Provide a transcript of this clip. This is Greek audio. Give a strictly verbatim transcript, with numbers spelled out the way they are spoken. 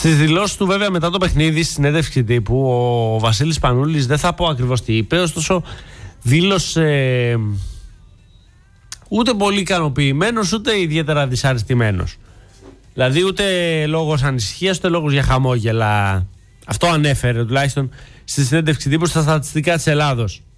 Στις δηλώσεις του βέβαια μετά το παιχνίδι, στη συνέντευξη τύπου, ο Βασίλης Πανούλης, δεν θα πω ακριβώς τι είπε, ωστόσο δήλωσε ούτε πολύ ικανοποιημένος ούτε ιδιαίτερα δυσαρεστημένος. Δηλαδή ούτε λόγος ανησυχίας ούτε λόγος για χαμόγελα. Αυτό ανέφερε τουλάχιστον στη συνέντευξη τύπου στα στατιστικά της Ελλάδος.